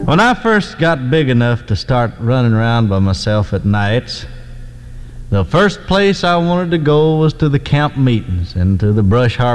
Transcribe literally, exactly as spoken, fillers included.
When I first got big enough to start running around by myself at nights, the first place I wanted to go was to the camp meetings and to the brush harbor